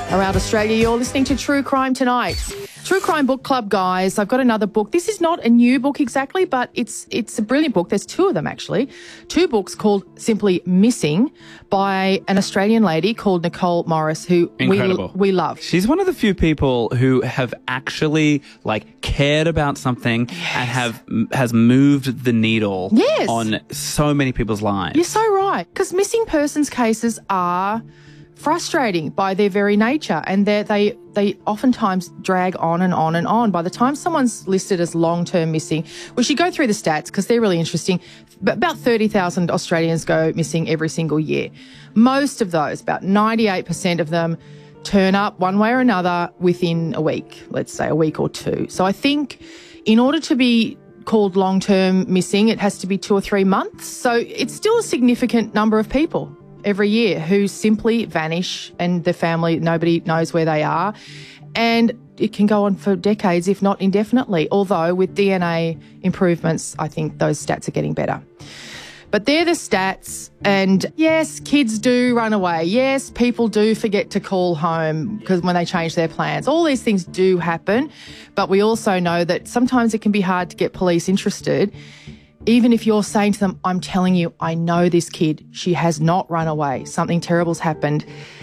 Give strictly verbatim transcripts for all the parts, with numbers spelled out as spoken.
around Australia. You're listening to True Crime Tonight. True Crime Book Club, guys. I've got another book. This is not a new book exactly, but it's it's a brilliant book. There's two of them, actually. Two books called simply Missing by an Australian lady called Nicole Morris, who Incredible. we we love. She's one of the few people who have actually, like, cared about something Yes. and have has moved the needle Yes. on so many people's lives. You're so right. Because missing persons cases are frustrating by their very nature, and they they they oftentimes drag on and on and on. By the time someone's listed as long-term missing, we should go through the stats because they're really interesting. But about thirty thousand Australians go missing every single year. Most of those, about ninety-eight percent of them, turn up one way or another within a week, let's say a week or two. So I think in order to be called long-term missing, it has to be two or three months. So it's still a significant number of people every year who simply vanish and their family, nobody knows where they are. And it can go on for decades, if not indefinitely. Although with D N A improvements, I think those stats are getting better. But they're the stats. And yes, kids do run away. Yes, people do forget to call home because when they change their plans. All these things do happen. But we also know that sometimes it can be hard to get police interested. Even if you're saying to them, I'm telling you, I know this kid, she has not run away, something terrible's happened.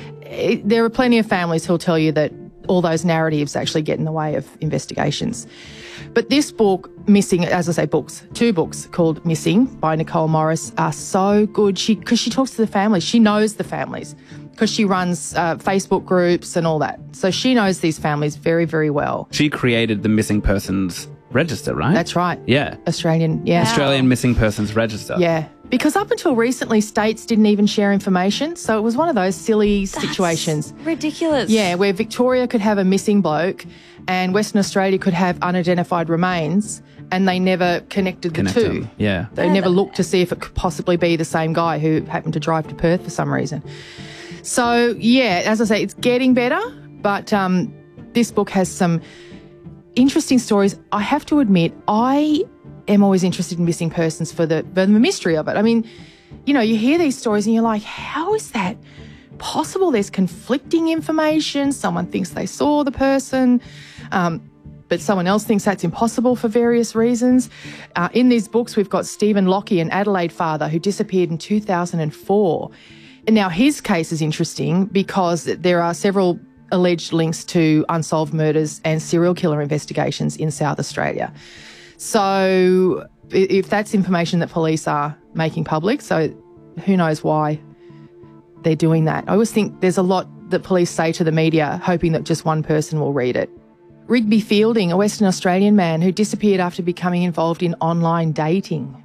It, there are plenty of families who'll tell you that all those narratives actually get in the way of investigations. But this book, Missing, as I say, books, two books called Missing by Nicole Morris are so good. She, because she talks to the families, she knows the families because she runs uh, Facebook groups and all that. So she knows these families very, very well. She created the Missing Persons Register, right? That's right. Yeah. Australian, yeah. Wow. Australian Missing Persons Register. Yeah. Because up until recently, states didn't even share information. So it was one of those silly That's situations. ridiculous. Yeah, where Victoria could have a missing bloke and Western Australia could have unidentified remains, and they never connected the Connect two. them. Yeah. They Yeah, never that- looked to see if it could possibly be the same guy who happened to drive to Perth for some reason. So, yeah, as I say, it's getting better, but um, this book has some interesting stories. I have to admit, I am always interested in missing persons for the, for the mystery of it. I mean, you know, you hear these stories and you're like, how is that possible? There's conflicting information. Someone thinks they saw the person, um, but someone else thinks that's impossible for various reasons. Uh, in these books, we've got Stephen Lockie, an Adelaide father who disappeared in two thousand four. And now his case is interesting because there are several alleged links to unsolved murders and serial killer investigations in South Australia. So if that's information that police are making public, so who knows why they're doing that. I always think there's a lot that police say to the media hoping that just one person will read it. Rigby Fielding, a Western Australian man who disappeared after becoming involved in online dating.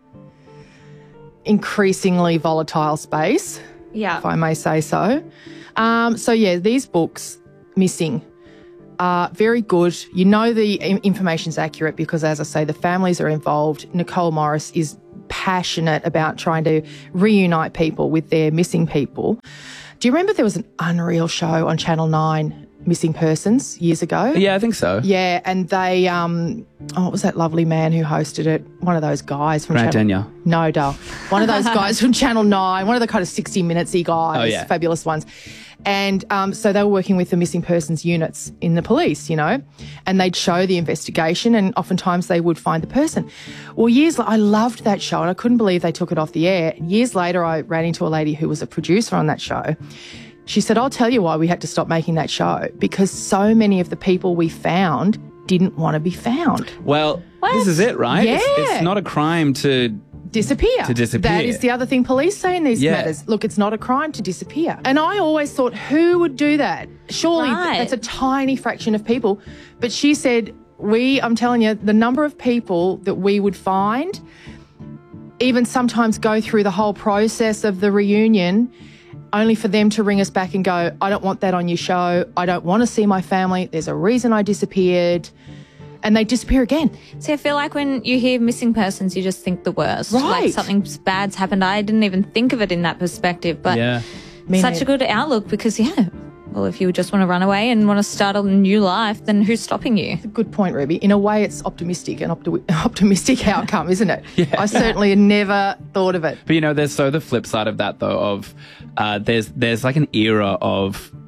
Increasingly volatile space, Yeah. if I may say so. Um, so, yeah, these books, Missing, are very good. You know the information's accurate because, as I say, the families are involved. Nicole Morris is passionate about trying to reunite people with their missing people. Do you remember there was an Unreal show on Channel nine, Missing Persons, years ago? Yeah, I think so. Yeah, and they, um, oh, what was that lovely man who hosted it? One of those guys from Grant Channel... Denyer. No, Dale. One of those guys from Channel nine, one of the kind of sixty minutes-y guys, Oh, yeah. fabulous ones. And um, so they were working with the missing persons units in the police, you know, and they'd show the investigation and oftentimes they would find the person. Well, years later, I loved that show and I couldn't believe they took it off the air. Years later, I ran into a lady who was a producer on that show. She said, I'll tell you why we had to stop making that show, because so many of the people we found didn't want to be found. Well, this is it, right? Yeah. It's, it's not a crime to... Disappear. To disappear. That is the other thing police say in these Yeah. matters. Look, it's not a crime to disappear. And I always thought, who would do that? Surely Right. that's a tiny fraction of people. But she said, we, I'm telling you, the number of people that we would find, even sometimes go through the whole process of the reunion, only for them to ring us back and go, I don't want that on your show. I don't want to see my family. There's a reason I disappeared. And they disappear again. See, I feel like when you hear missing persons, you just think the worst. Right. Like something bad's happened. I didn't even think of it in that perspective. But Yeah. Me such neither. a good outlook because, yeah, well, if you just want to run away and want to start a new life, then who's stopping you? Good point, Ruby. In a way, it's optimistic, an opti- optimistic outcome, isn't it? Yeah. I certainly had never thought of it. But, you know, there's so the flip side of that, though, of uh, there's there's like an era of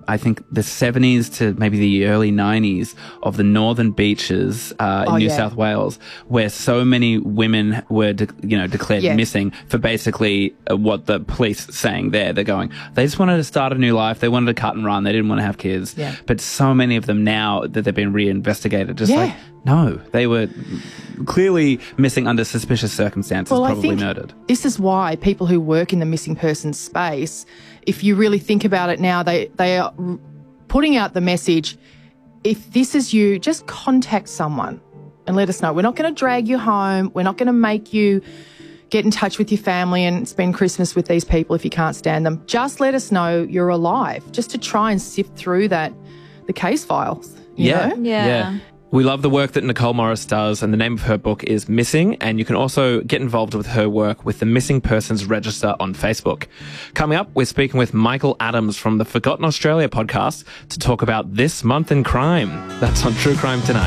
I think, the seventies to maybe the early nineties of the northern beaches uh, in Oh, New yeah. South Wales, where so many women were, de- you know, declared Yeah. missing for basically uh, what the police saying there. They're going, they just wanted to start a new life. They wanted to cut and run. They didn't want to have kids. Yeah. But so many of them now that they've been reinvestigated, just Yeah. like, no, they were clearly missing under suspicious circumstances, Well, I probably think murdered. this is why people who work in the missing persons space, if you really think about it now, they, they are r- putting out the message, if this is you, just contact someone and let us know. We're not going to drag you home. We're not going to make you get in touch with your family and spend Christmas with these people if you can't stand them. Just let us know you're alive, just to try and sift through that, the case files. You Yeah. know? Yeah. We love the work that Nicole Morris does, and the name of her book is Missing, and you can also get involved with her work with the Missing Persons Register on Facebook. Coming up, we're speaking with Michael Adams from the Forgotten Australia podcast to talk about this month in crime. That's on True Crime Tonight.